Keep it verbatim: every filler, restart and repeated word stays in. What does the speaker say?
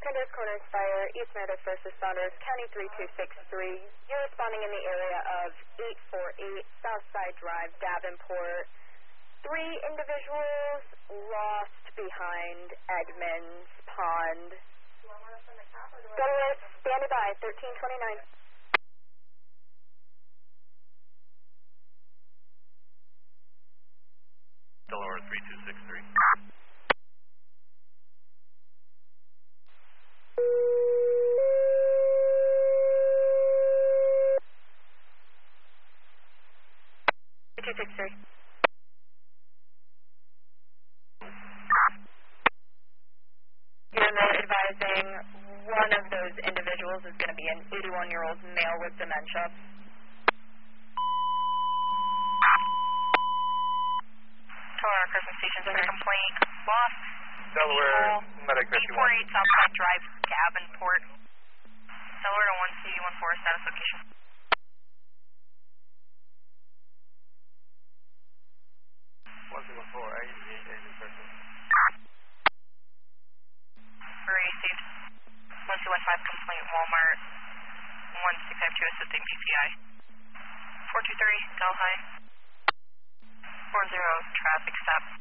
Trendos Corners Fire, East Meadow First Responders, County three two six three. You're responding in the area of eight four eight Southside Drive, Davenport. Three individuals lost behind Edmonds Pond. Delaware, standing by, thirteen twenty-nine. Delaware three two six three. two six three. You're advising one of those individuals is going to be an eighty-one-year-old male with dementia. Delaware Christmas Station Center complaint. Lost. Delaware Medic eight four eight Southside Drive, Davenport. Delaware one C one four status location. one C one four, agent person. Received. one C one five complaint, Walmart. one six five two assisting B P I. four two three, Del High. four zero, traffic stop.